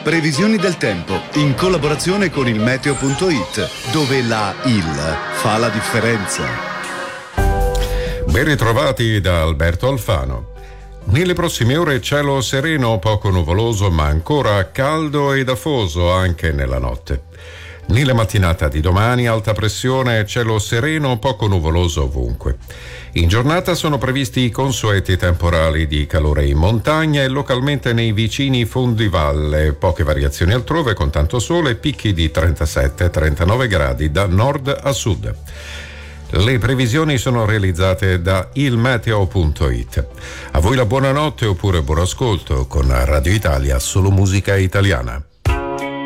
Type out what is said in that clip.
Previsioni del tempo in collaborazione con il meteo.it, dove la IL fa la differenza. Ben ritrovati da Alberto Alfano. Nelle prossime ore cielo sereno, poco nuvoloso ma ancora caldo ed afoso anche nella notte. Nella mattinata di domani alta pressione e cielo sereno, poco nuvoloso ovunque. In giornata sono previsti i consueti temporali di calore in montagna e localmente nei vicini fondivalle, poche variazioni altrove con tanto sole e picchi di 37-39 gradi da nord a sud. Le previsioni sono realizzate da ilmeteo.it. A voi la buonanotte oppure buon ascolto con Radio Italia, solo musica italiana.